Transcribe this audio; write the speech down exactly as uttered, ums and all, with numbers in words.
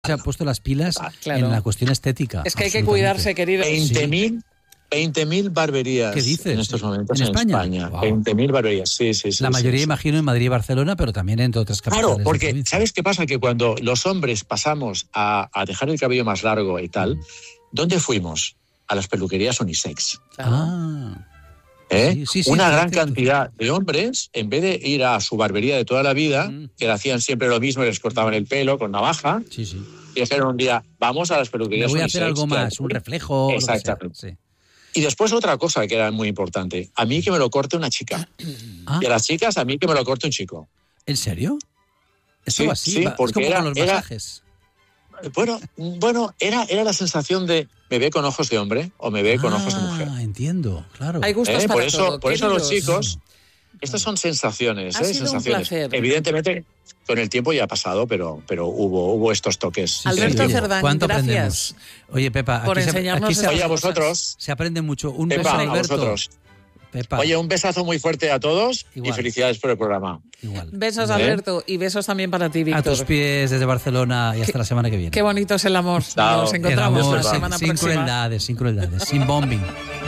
se ha puesto las pilas Ah, claro. en la cuestión estética. Es que hay que cuidarse, querido. veinte mil barberías. ¿Qué dices? En estos momentos ¿En en, España? España. Wow. veinte mil barberías, sí, sí, sí. La sí, mayoría, sí. imagino, en Madrid y Barcelona, pero también en otras capitales. Claro, de porque provincia. ¿sabes qué pasa? Que cuando los hombres pasamos a, a dejar el cabello más largo y tal, Mm. ¿dónde fuimos? A las peluquerías unisex. Ah, ¿Eh? sí, sí, sí, Una sí, gran sí, cantidad de hombres, en vez de ir a su barbería de toda la vida, Mm. que le hacían siempre lo mismo, les cortaban el pelo con navaja, sí, sí. y dijeron un día, vamos a las Me peluquerías voy a unisex. hacer algo que más, hay- un reflejo. lo que sea. Exactamente. Sí. Y después otra cosa que era muy importante, a mí que me lo corte una chica. Ah, Y a las chicas, a mí que me lo corte un chico. ¿en serio? Esto Sí, va así, sí, va- es porque como era- con los era- masajes. Bueno, bueno era, era la sensación de, ¿me ve con ojos de hombre o me ve con ojos de mujer? Ah, entiendo, claro. Hay gustos ¿Eh? para Por eso, todo, por eso los queridos. chicos, estas son sensaciones, Ha ¿eh? sido un sensaciones. placer. Evidentemente, con el tiempo ya ha pasado, pero, pero hubo, hubo estos toques. Sí, Alberto oye, Cerdán, ¿cuánto gracias aprendemos? Oye, Pepa, por aquí, se, enseñarnos aquí se, estas Oye, a cosas. vosotros, se aprende mucho. Un Pepa, beso, a Alberto. vosotros. Pepa, Oye, un besazo muy fuerte a todos Igual. y felicidades por el programa. igual. Besos, ¿Eh? Alberto, y besos también para ti, A Víctor. tus pies desde Barcelona y hasta Qué- la semana que viene. Qué bonito es el amor. Chao. Nos El encontramos El amor la sin, semana sin próxima. crueldades, sin crueldades, sin bombing.